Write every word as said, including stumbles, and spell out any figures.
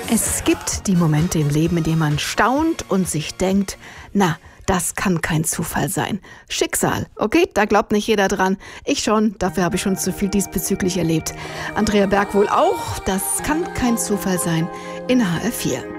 Es gibt die Momente im Leben, in denen man staunt und sich denkt, na, das kann kein Zufall sein. Schicksal, okay, da glaubt nicht jeder dran. Ich schon, dafür habe ich schon zu viel diesbezüglich erlebt. Andrea Berg wohl auch, das kann kein Zufall sein in H R vier.